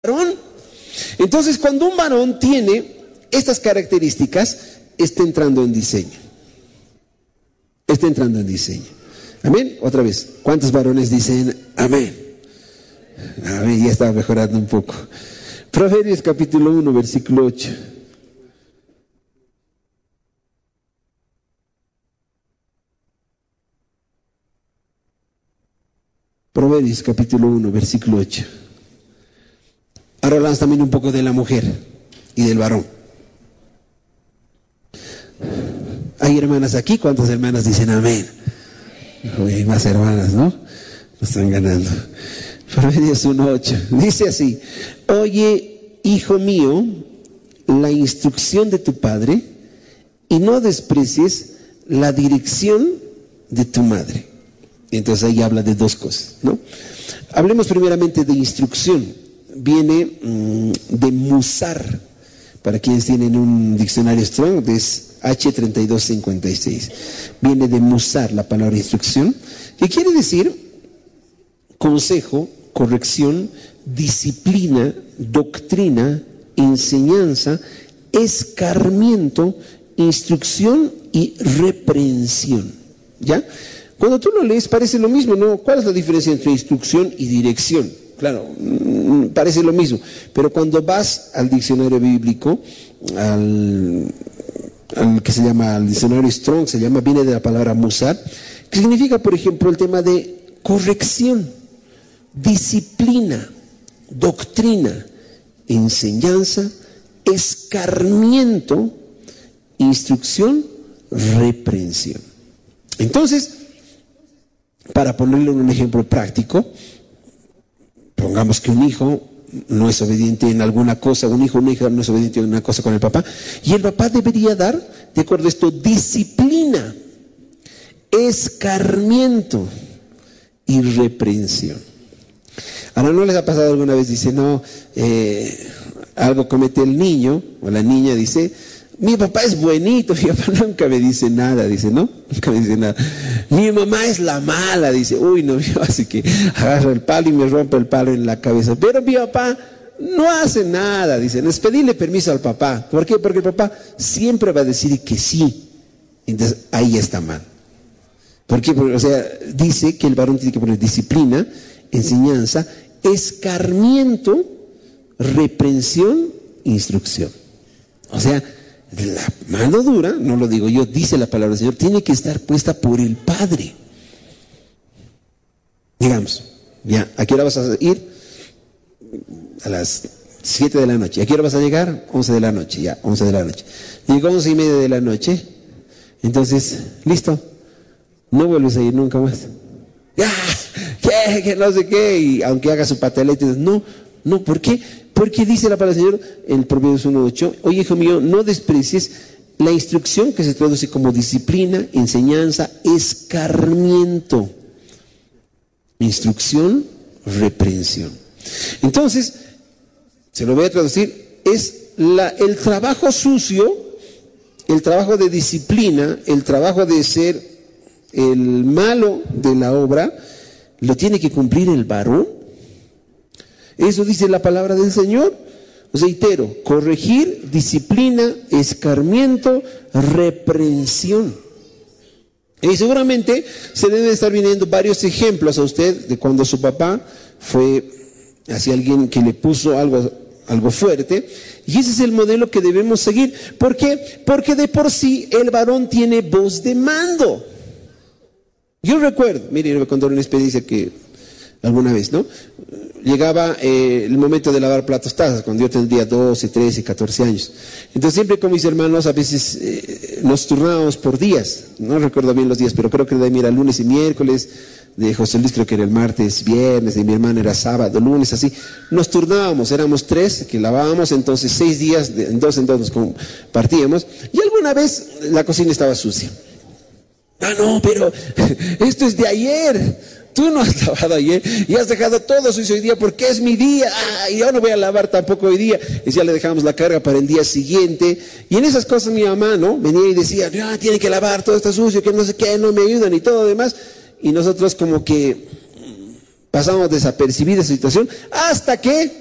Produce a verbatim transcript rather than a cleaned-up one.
varón. Entonces, cuando un varón tiene estas características, está entrando en diseño. Está entrando en diseño. Amén. Otra vez, ¿cuántos varones dicen amén? Amén, ya estaba mejorando un poco. Proverbios capítulo uno, versículo ocho. Proverbios capítulo uno, versículo ocho. Ahora hablamos también un poco de la mujer y del varón. Hay hermanas aquí, ¿cuántas hermanas dicen amén? Hoy hay más hermanas, ¿no? Nos están ganando. Proverbios uno, ocho. Dice así: oye, hijo mío, la instrucción de tu padre y no desprecies la dirección de tu madre. Y entonces ahí habla de dos cosas, ¿no? Hablemos primeramente de instrucción. Viene mmm, de musar. Para quienes tienen un diccionario Strong, es H treinta y dos cincuenta y seis. Viene de musar la palabra instrucción, que quiere decir consejo, corrección, disciplina, doctrina, enseñanza, escarmiento, instrucción y reprensión. ¿Ya? Cuando tú lo lees parece lo mismo, ¿no? ¿Cuál es la diferencia entre instrucción y dirección? Claro, parece lo mismo, pero cuando vas al diccionario bíblico, al, al que se llama, al diccionario Strong, se llama, viene de la palabra musar, que significa, por ejemplo, el tema de corrección, disciplina, doctrina, enseñanza, escarmiento, instrucción, reprensión. Entonces, para ponerle un ejemplo práctico, pongamos que un hijo no es obediente en alguna cosa, un hijo o una hija no es obediente en una cosa con el papá, y el papá debería dar, de acuerdo a esto, disciplina, escarmiento y reprensión. Ahora, ¿no les ha pasado alguna vez? Dice, no, eh, algo comete el niño o la niña, dice, mi papá es buenito, mi papá nunca me dice nada, dice, ¿no? Nunca me dice nada. Mi mamá es la mala, dice, uy, no, así que agarra el palo y me rompe el palo en la cabeza. Pero mi papá no hace nada, dice, no es pedirle permiso al papá. ¿Por qué? Porque el papá siempre va a decir que sí. Entonces, ahí está mal. ¿Por qué? Porque, o sea, dice que el varón tiene que poner disciplina, enseñanza, escarmiento, reprensión, instrucción. O sea, la mano dura, no lo digo yo, dice la palabra del Señor, tiene que estar puesta por el Padre. Digamos, ya, ¿a qué hora vas a ir? A las siete de la noche. ¿A qué hora vas a llegar? once de la noche, ya, once de la noche. Llegó once y media de la noche, entonces, listo, no vuelves a ir nunca más. Ya, que, que no sé qué, y aunque haga su pataleta, no, no, ¿por qué? Porque dice la palabra del Señor en Proverbios uno ocho, oye, hijo mío, no desprecies la instrucción, que se traduce como disciplina, enseñanza, escarmiento, instrucción, reprensión. Entonces, se lo voy a traducir, es la, el trabajo sucio, el trabajo de disciplina, el trabajo de ser el malo de la obra, lo tiene que cumplir el varón. Eso dice la palabra del Señor. Reitero, corregir, disciplina, escarmiento, reprensión. Y seguramente se deben estar viniendo varios ejemplos a usted de cuando su papá fue hacia alguien que le puso algo, algo fuerte. Y ese es el modelo que debemos seguir. ¿Por qué? Porque de por sí el varón tiene voz de mando. Yo recuerdo, mire, le voy a contar una experiencia que alguna vez, ¿no? Llegaba eh, el momento de lavar platos, tazas, cuando yo tendría doce, trece, catorce años. Entonces siempre con mis hermanos a veces eh, nos turnábamos por días, no recuerdo bien los días, pero creo que de mí era lunes y miércoles, de José Luis creo que era el martes, viernes, de mi hermano era sábado, lunes, así. Nos turnábamos, éramos tres que lavábamos, entonces seis días, de, en dos en dos nos compartíamos, y alguna vez la cocina estaba sucia. Ah, no, pero esto es de ayer. Tú no has lavado ayer y has dejado todo sucio hoy día porque es mi día. Ah, y yo no voy a lavar tampoco hoy día. Y ya le dejamos la carga para el día siguiente. Y en esas cosas mi mamá, ¿no? Venía y decía, no, tiene que lavar, todo está sucio, que no sé qué, no me ayudan y todo demás. Y nosotros como que pasamos desapercibida esa situación hasta que